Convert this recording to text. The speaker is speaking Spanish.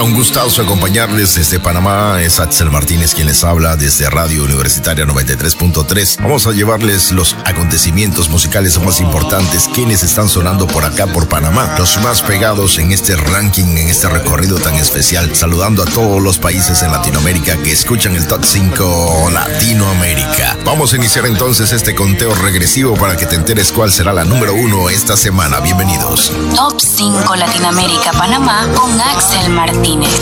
Un gustazo acompañarles desde Panamá. Es Axel Martínez quien les habla desde Radio Universitaria 93.3. Vamos a llevarles los acontecimientos musicales más importantes, quienes están sonando por acá, por Panamá, los más pegados en este ranking, en este recorrido tan especial, saludando a todos los países en Latinoamérica que escuchan el Top 5 Latinoamérica. Vamos a iniciar entonces este conteo regresivo para que te enteres cuál será la número 1 esta semana. Bienvenidos. Top 5 Latinoamérica Panamá con Axel Martínez.